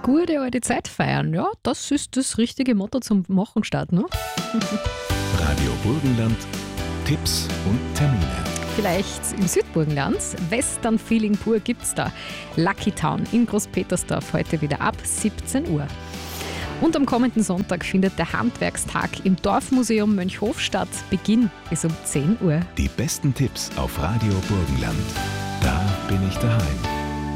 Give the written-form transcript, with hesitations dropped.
gute alte Zeit feiern. Ja, das ist das richtige Motto zum Wochenstart, ne? Radio Burgenland, Tipps und Termine. Vielleicht im Südburgenland. Western Feeling pur gibt's da. Lucky Town in Großpetersdorf heute wieder ab 17 Uhr. Und am kommenden Sonntag findet der Handwerkstag im Dorfmuseum Mönchhof statt. Beginn ist um 10 Uhr. Die besten Tipps auf Radio Burgenland. Da bin ich daheim.